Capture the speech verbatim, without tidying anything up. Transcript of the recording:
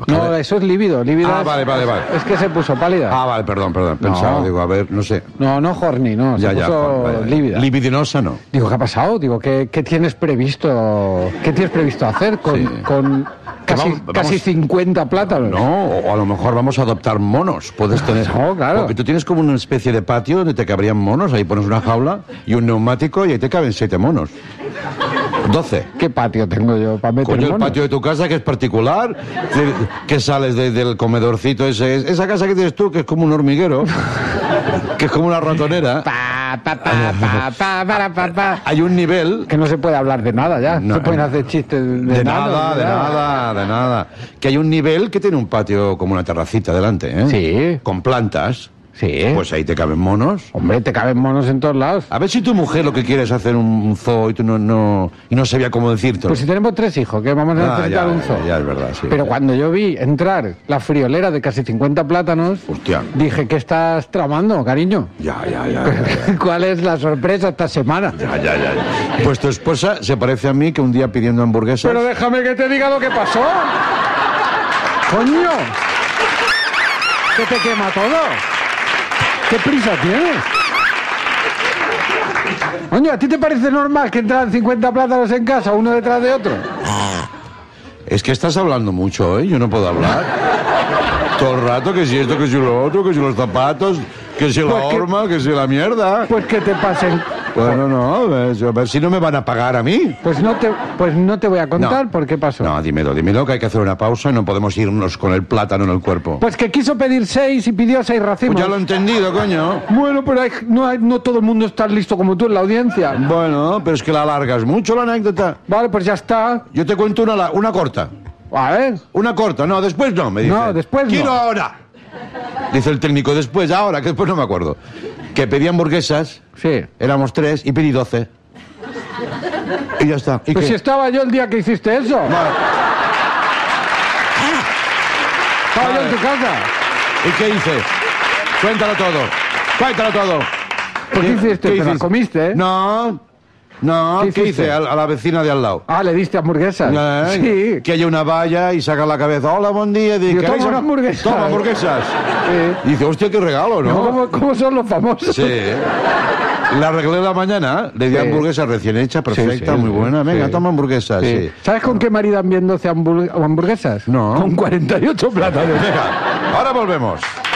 No, eso es lívido. lívido Ah, es, vale, vale, vale. Es que se puso pálida. Ah, vale, perdón, perdón. Pensaba, No. digo, a ver, no sé. No, no horny, no. Ya, se ya. puso Vale, vale. lívida. Libidinosa no. Digo, ¿qué ha pasado? Digo, ¿qué, qué tienes previsto qué tienes previsto hacer con, Sí. con casi, Vamos- vamos- casi cincuenta plátanos? No, o a lo mejor vamos a adoptar monos. Puedes tener. No, claro. Porque tú tienes como una especie de patio donde te cabrían monos. Ahí pones una jaula y un neumático y ahí te caben siete monos. Doce. ¿Qué patio tengo yo para meter Coño, el monos? patio de tu casa que es particular, que, que sales de- del comedorcito ese, esa casa que tienes tú que es como un hormiguero, que es como una ratonera. Pa, pa, pa, pa, pa, para, pa, pa. Hay un nivel. Que no se puede hablar de nada ya. No, se pueden no. hacer chistes de, De nada, de nada. nada, de nada. Que hay un nivel que tiene un patio como una terracita delante, ¿eh? Sí. Con plantas. Sí. Pues ahí te caben monos. Hombre, te caben monos en todos lados. A ver si tu mujer lo que quiere es hacer un zoo y tú no, no, y no sabía cómo decirte. Pues si tenemos tres hijos, que vamos a Ah, necesitar ya, un zoo. ya, ya es verdad, sí. Pero cuando yo vi entrar la friolera de casi cincuenta plátanos, Hostia. dije, ¿qué estás tramando, cariño? Ya, ya, ya. ya, ya. ¿Cuál es la sorpresa esta semana? Ya, ya, ya, ya. Pues tu esposa se parece a mí que un día pidiendo hamburguesas. Pero déjame que te diga lo que pasó. ¡Coño! ¿Que te quema todo? ¿Qué prisa tienes? Coño, ¿a ti te parece normal que entran cincuenta plátanos en casa, uno detrás de otro? Es que estás hablando mucho, ¿eh? Yo no puedo hablar. Todo el rato, que si esto, que si lo otro, que si los zapatos, que si la Pues que- horma, que si la mierda. Pues que te pasen... Bueno, no, a ver, a ver si no me van a pagar a mí. Pues no te, pues no te voy a contar por qué pasó. No, dímelo, dímelo, que hay que hacer una pausa y no podemos irnos con el plátano en el cuerpo. Pues que quiso pedir seis y pidió seis racimos. Pues ya lo he entendido, coño. Bueno, pero hay- no, hay- no todo el mundo está listo como tú en la audiencia. Bueno, pero es que la alargas mucho la anécdota. Vale, pues ya está. Yo te cuento una, la- una corta. A ver. Una corta, no, después no, me dice. No, después no. Quiero ahora. Dice el técnico, después, ahora, que después no me acuerdo. Que pedí hamburguesas, Sí. éramos tres, y pedí doce. Y ya está. ¿Y Pues qué? si estaba yo el día que hiciste eso. Vale. Estaba yo en tu casa. ¿Y qué hice? Cuéntalo todo. Cuéntalo todo. Pues ¿qué hiciste? ¿Te la hiciste? comiste, eh? No. No, ¿Qué ¿qué, hiciste? hice? A, a la vecina de al lado. Ah, le diste hamburguesas. Eh, Sí. Que haya una valla y saca la cabeza. Hola, buen día. Dice, Digo, ¿queréis toma ham- una hamburguesa. Toma hamburguesas. Sí. Y dice, hostia, qué regalo, ¿no? ¿Cómo, cómo son los famosos? Sí. La arreglé la mañana, le di Sí. hamburguesa recién hecha, perfecta, Sí, sí, muy sí, buena. Venga, sí. toma hamburguesas. Sí. Sí. ¿Sabes con qué maridan bien doce hambur- hamburguesas? No. Con cuarenta y ocho plátanos. Venga, ahora volvemos.